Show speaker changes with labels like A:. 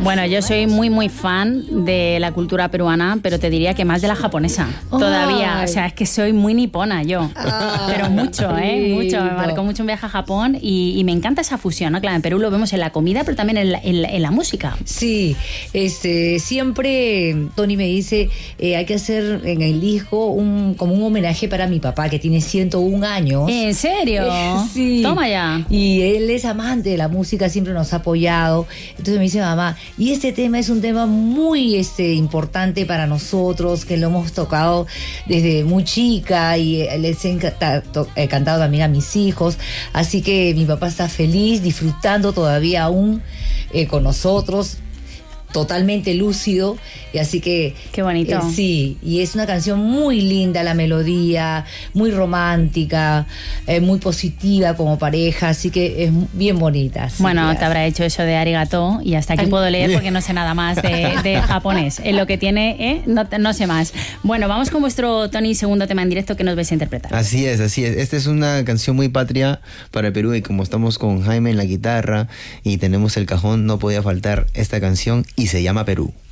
A: Bueno, yo soy muy fan de la cultura peruana, pero te diría que más de la japonesa. Todavía, o sea, es que soy muy nipona yo. Pero mucho, mucho. Me marcó mucho un viaje a Japón y me encanta esa fusión, ¿no? Claro, en Perú lo vemos en la comida, pero también en la música.
B: Sí, siempre Tony me dice, hay que hacer en el disco como un homenaje para mi papá, que tiene 101 años.
A: ¿En serio?
B: Sí.
A: Toma ya.
B: Y él es amante de la música, siempre nos ha apoyado. Entonces me dice, mamá, y este tema es un tema muy importante para nosotros, que lo hemos tocado desde muy chica y les he cantado también a mis hijos. Así que mi papá está feliz, disfrutando todavía aún con nosotros, totalmente lúcido, y así que
A: qué bonito.
B: Sí, y es una canción muy linda, la melodía, muy romántica, muy positiva como pareja, así que es bien bonita.
A: Bueno, te habrá hecho eso de arigato y hasta aquí puedo leer porque no sé nada más de japonés. En lo que tiene, no sé más. Bueno, vamos con vuestro Tony segundo tema en directo que nos vais a interpretar.
C: Así es. Esta es una canción muy patria para el Perú, y como estamos con Jaime en la guitarra y tenemos el cajón, no podía faltar esta canción y se llama Perú.